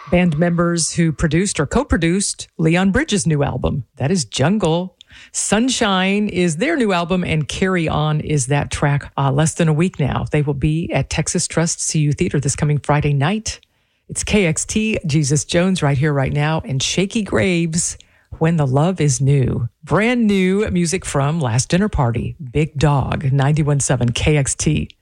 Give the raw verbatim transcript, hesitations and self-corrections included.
Band members who produced or co-produced Leon Bridges' new album. That is Jungle. Sunshine is their new album, and Carry On is that track. Uh, less than a week now. They will be at Texas Trust C U Theater this coming Friday night. It's K X T, Jesus Jones, right here, right now, and Shaky Graves, When the Love is New. Brand new music from Last Dinner Party, Big Dog, ninety-one point seven K X T.